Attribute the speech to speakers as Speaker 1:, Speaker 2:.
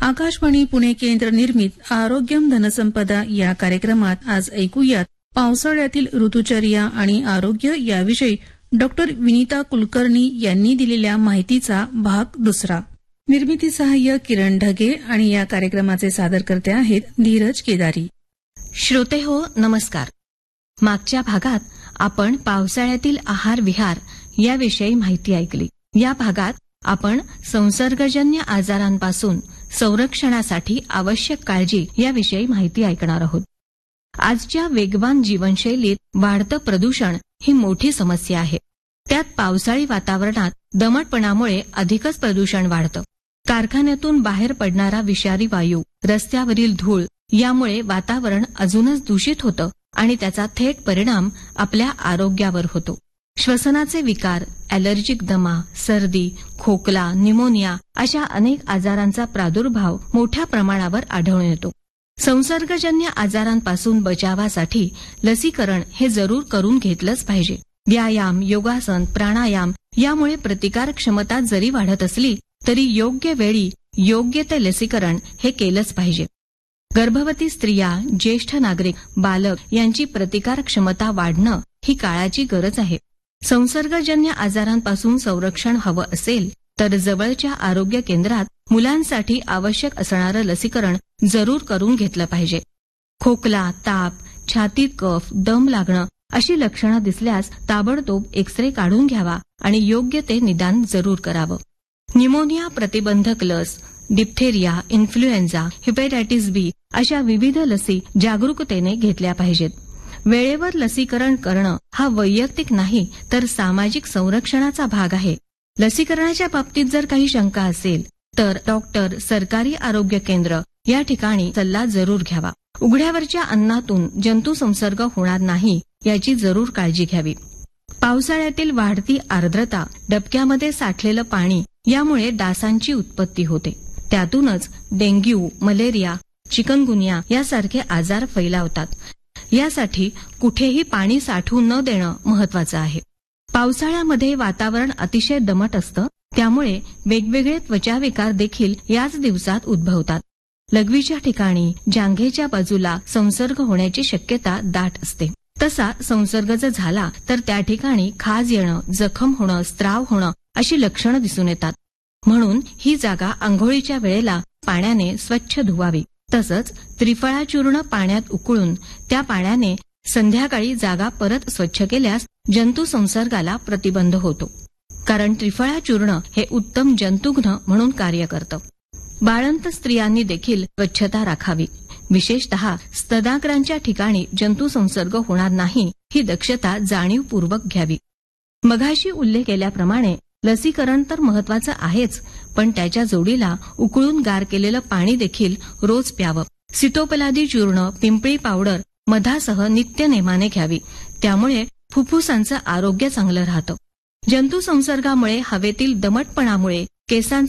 Speaker 1: आकाशवाणी पुणे केंद्र निर्मित आरोग्यम धनसंपदा या कार्यक्रमात आज ऐकूयात पावसाळ्यातील ऋतुचर्या आणि आरोग्य याविषयी डॉक्टर विनीता कुलकर्णी यांनी दिलेल्या माहितीचा भाग दुसरा. निर्मिती सहाय्य किरण ढगे आणि या कार्यक्रमाचे सादरकर्ते आहेत धीरज केदारी.
Speaker 2: श्रोते हो, नमस्कार. मागच्या भागात आपण पावसाळ्यातील आहार विहार याविषयी माहिती ऐकली. या भागात आपण संसर्गजन्य आजारांपासून संरक्षणासाठी आवश्यक काळजी याविषयी माहिती ऐकणार आहोत. आजच्या वेगवान जीवनशैलीत वाढतं प्रदूषण ही मोठी समस्या आहे. त्यात पावसाळी वातावरणात दमटपणामुळे अधिकच प्रदूषण वाढतं. कारखान्यातून बाहेर पडणारा विषारी वायू, रस्त्यावरील धूळ यामुळे वातावरण अजूनच दूषित होतं आणि त्याचा थेट परिणाम आपल्या आरोग्यावर होतो. श्वसनाचे विकार, अॅलर्जिक दमा, सर्दी, खोकला, निमोनिया अशा अनेक आजारांचा प्रादुर्भाव मोठ्या प्रमाणावर आढळून येतो. संसर्गजन्य आजारांपासून बचावासाठी लसीकरण हे जरूर करून घेतलंच पाहिजे. व्यायाम, योगासन, प्राणायाम यामुळे प्रतिकार क्षमता जरी वाढत असली तरी योग्य वेळी योग्य ते लसीकरण हे केलंच पाहिजे. गर्भवती स्त्रिया, ज्येष्ठ नागरिक, बालक यांची प्रतिकार क्षमता वाढणं ही काळाची गरज आहे. संसर्गजन्य आजारांपासून संरक्षण हवं असेल तर जवळच्या आरोग्य केंद्रात मुलांसाठी आवश्यक असणारं लसीकरण जरूर करून घेतलं पाहिजे. खोकला, ताप, छातीत कफ, दम लागणं अशी लक्षणं दिसल्यास ताबडतोब एक्स-रे काढून घ्यावा आणि योग्य ते निदान जरूर करावं. निमोनिया प्रतिबंधक लस, डिप्थेरिया, इन्फ्लुएन्झा, हेपॅटायटिस बी अशा विविध लसी जागरूकतेने घेतल्या पाहिजेत. वेळेवर लसीकरण करणं हा वैयक्तिक नाही तर सामाजिक संरक्षणाचा भाग आहे. लसीकरणाच्या बाबतीत जर काही शंका असेल तर डॉक्टर, सरकारी आरोग्य केंद्र या ठिकाणी सल्ला जरूर घ्यावा. उघड्यावरच्या अन्नातून जंतू संसर्ग होणार नाही याची जरूर काळजी घ्यावी. पावसाळ्यातील वाढती आर्द्रता, डबक्यामध्ये साठलेलं पाणी यामुळे डासांची उत्पत्ती होते. त्यातूनच डेंग्यू, मलेरिया, चिकनगुनिया यासारखे आजार फैलावतात. यासाठी कुठेही पाणी साठवू न देणं महत्वाचं आहे. पावसाळ्यामध्ये वातावरण अतिशय दमट असतं, त्यामुळे वेगवेगळे त्वचाविकार देखील याच दिवसात उद्भवतात. लघवीच्या ठिकाणी, जांघेच्या बाजूला संसर्ग होण्याची शक्यता दाट असते. तसा संसर्ग जर झाला तर त्या ठिकाणी खाज येणं, जखम होणं, स्त्राव होणं अशी लक्षणं दिसून येतात. म्हणून ही जागा आंघोळीच्या वेळेला पाण्याने स्वच्छ धुवावी. तसंच त्रिफळा चूर्ण पाण्यात उकळून त्या पाण्याने संध्याकाळी जागा परत स्वच्छ केल्यास जंतू संसर्गाला प्रतिबंध होतो. कारण त्रिफळा चूर्ण हे उत्तम जंतुघ्न म्हणून कार्य करतं. बाळंत स्त्रियांनी देखील स्वच्छता राखावी. विशेषतः स्तनाग्रांच्या ठिकाणी जंतू संसर्ग होणार नाही ही दक्षता जाणीवपूर्वक घ्यावी. मघाशी उल्लेख केल्याप्रमाणे लसीकरण तर महत्वाचं आहेच, पण त्याच्या जोडीला उकळून गार केलेलं पाणी देखील रोज प्यावं. सिटोपलादी चूर्ण, पिंपळी पावडर मधासह नित्य नेमाने घ्यावी. त्यामुळे फुफ्फुसांचं आरोग्य चांगलं राहतं. जंतू संसर्गामुळे हवेतील दमटपणामुळे केसांचं